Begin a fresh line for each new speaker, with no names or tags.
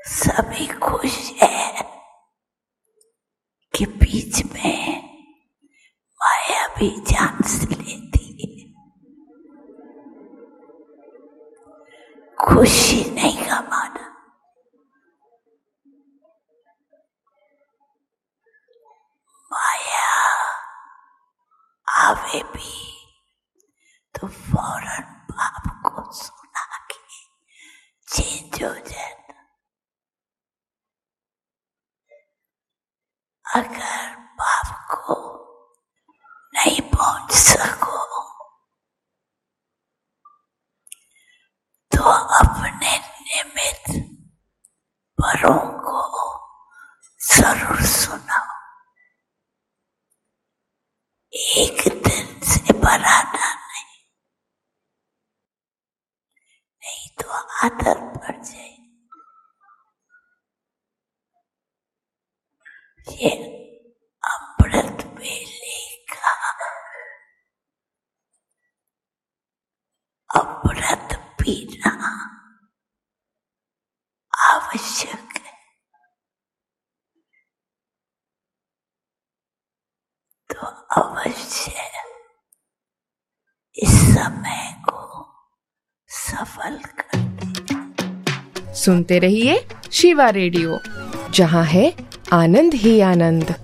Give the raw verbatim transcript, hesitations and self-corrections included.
सभी खुश है कि बीच में माया भी जान से लेती है। खुशी नहीं गमाना, माया आवे भी तो फौरन बाप को सुना के चेंज हो जाता। अगर बाप को नहीं पहुंच सको तो अपने निमित्त बड़ों को जरूर सुनाओ। एक दिन से बढ़ाना नहीं, नहीं तो आदत पड़ जाए। ये अमृत वेले का अमृत पीना आवश्यक है। तो अवश्य इस समय को सफल कर दे।
सुनते रहिए शिवा रेडियो, जहां है आनंद ही आनंद।